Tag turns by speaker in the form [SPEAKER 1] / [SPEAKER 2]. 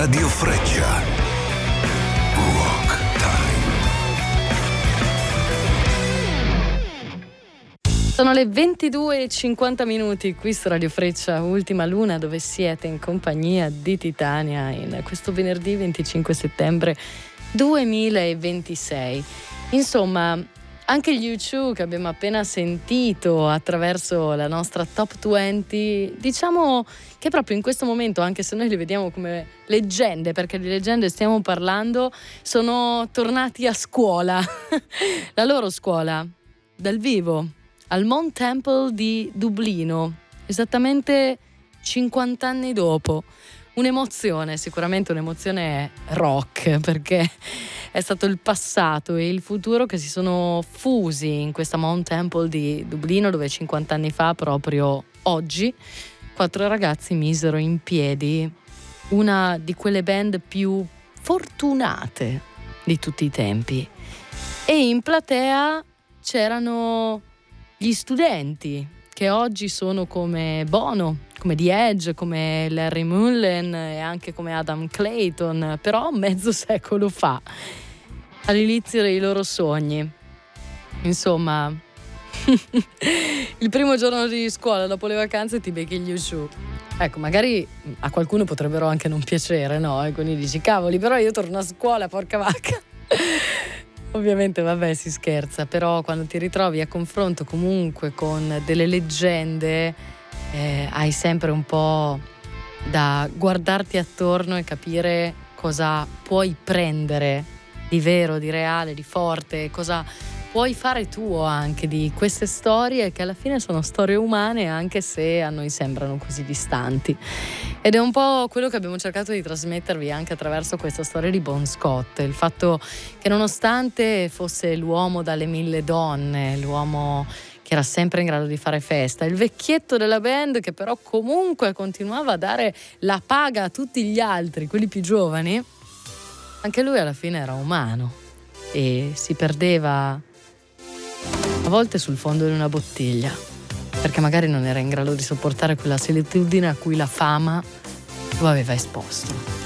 [SPEAKER 1] Radio Freccia. Rock Time.
[SPEAKER 2] Sono le 22:50 qui su Radio Freccia, Ultima Luna, dove siete in compagnia di Titania in questo venerdì 25 settembre 2026. Insomma, anche gli U2 che abbiamo appena sentito attraverso la nostra Top 20, diciamo che proprio in questo momento, anche se noi li vediamo come leggende, perché di leggende stiamo parlando, sono tornati a scuola, la loro scuola, dal vivo, al Mount Temple di Dublino, esattamente 50 anni dopo. Un'emozione, sicuramente un'emozione rock, perché è stato il passato e il futuro che si sono fusi in questa Mount Temple di Dublino, dove 50 anni fa, proprio oggi, 4 ragazzi misero in piedi una di quelle band più fortunate di tutti i tempi. E in platea c'erano gli studenti, che oggi sono come Bono, come The Edge, come Larry Mullen e anche come Adam Clayton, però mezzo secolo fa, all'inizio dei loro sogni. Insomma, il primo giorno di scuola dopo le vacanze ti becchi gli U2. Ecco, magari a qualcuno potrebbero anche non piacere, no? E quindi dici, cavoli, però io torno a scuola, porca vacca. Ovviamente, vabbè, si scherza, però quando ti ritrovi a confronto comunque con delle leggende, hai sempre un po' da guardarti attorno e capire cosa puoi prendere di vero, di reale, di forte, cosa puoi fare tuo anche di queste storie che alla fine sono storie umane, anche se a noi sembrano così distanti. Ed è un po' quello che abbiamo cercato di trasmettervi anche attraverso questa storia di Bon Scott, il fatto che nonostante fosse l'uomo dalle 1000 donne, l'uomo che era sempre in grado di fare festa, il vecchietto della band che però comunque continuava a dare la paga a tutti gli altri, quelli più giovani, anche lui alla fine era umano e si perdeva a volte sul fondo di una bottiglia, perché magari non era in grado di sopportare quella solitudine a cui la fama lo aveva esposto.